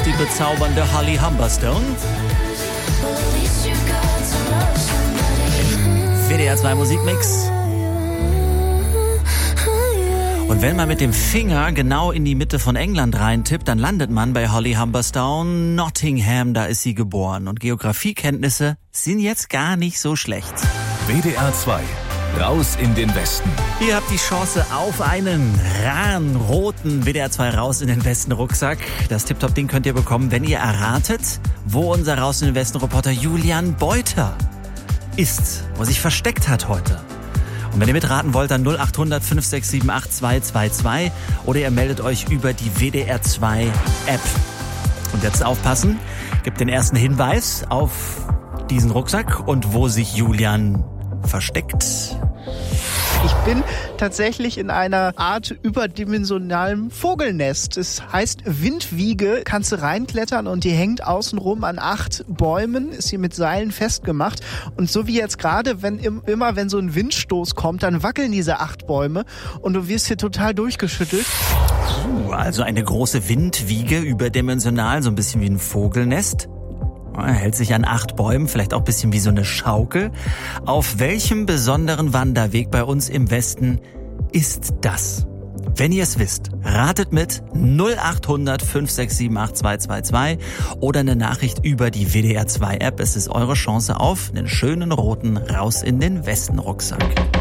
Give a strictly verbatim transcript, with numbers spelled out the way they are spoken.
ist die bezaubernde Holly Humberstone. W D R zwei Musikmix. Und wenn man mit dem Finger genau in die Mitte von England reintippt, dann landet man bei Holly Humberstone. Nottingham, da ist sie geboren. Und Geografiekenntnisse sind jetzt gar nicht so schlecht. W D R zwei. Raus in den Westen. Ihr habt die Chance auf einen raren, roten W D R zwei Raus in den Westen Rucksack. Das Tip-Top-Ding könnt ihr bekommen, wenn ihr erratet, wo unser Raus in den Westen Reporter Julian Beuter ist, wo er sich versteckt hat heute. Und wenn ihr mitraten wollt, dann null acht hundert fünf sechs sieben acht zwei zwei zwei oder ihr meldet euch über die W D R zwei App. Und jetzt aufpassen, gebt den ersten Hinweis auf diesen Rucksack und wo sich Julian versteckt. Ich bin tatsächlich in einer Art überdimensionalem Vogelnest. Es heißt Windwiege, kannst du reinklettern und die hängt außenrum an acht Bäumen, ist hier mit Seilen festgemacht. Und so wie jetzt gerade, wenn immer wenn so ein Windstoß kommt, dann wackeln diese acht Bäume und du wirst hier total durchgeschüttelt. Uh, also eine große Windwiege, überdimensional, so ein bisschen wie ein Vogelnest. Er hält sich an acht Bäumen, vielleicht auch ein bisschen wie so eine Schaukel. Auf welchem besonderen Wanderweg bei uns im Westen ist das? Wenn ihr es wisst, ratet mit null acht hundert fünf sechs sieben acht zwei zwei zwei oder eine Nachricht über die W D R zwei App. Es ist eure Chance auf einen schönen roten Raus in den Westen Rucksack.